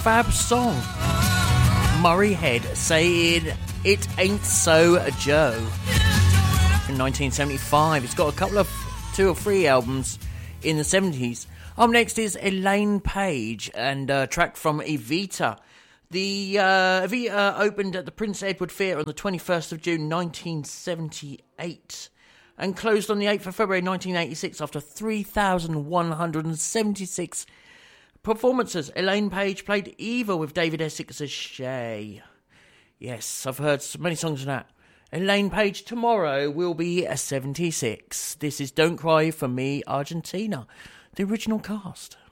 fab song. Murray Head saying It Ain't So Joe from 1975. It's got a couple of 2 or 3 albums in the 70s. Up next is Elaine Page and a track from Evita. The Evita opened at the Prince Edward Theatre on the 21st of June 1978 and closed on the 8th of February 1986 after 3,176 performances. Elaine Page played Eva with David Essex as Shay. Yes, I've heard so many songs of that. Elaine Page tomorrow will be 76. This is Don't Cry for Me, Argentina, the original cast.